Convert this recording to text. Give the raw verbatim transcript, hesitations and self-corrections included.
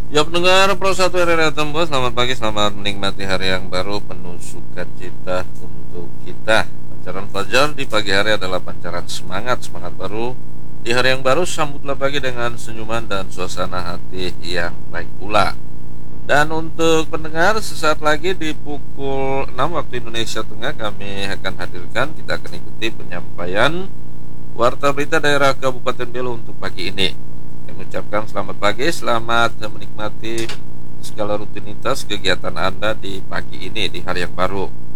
Ya pendengar Pro satu R R Tempo, selamat pagi, selamat menikmati hari yang baru penuh sukacita untuk kita. Pancaran fajar di pagi hari adalah pancaran semangat, semangat baru. Di hari yang baru, sambutlah pagi dengan senyuman dan suasana hati yang baik pula. Dan untuk pendengar, sesaat lagi di pukul enam waktu Indonesia Tengah kami akan hadirkan, kita akan ikuti penyampaian Warta Berita Daerah Kabupaten Belu untuk pagi ini. Kami ucapkan selamat pagi, selamat menikmati segala rutinitas kegiatan Anda di pagi ini, di hari yang baru.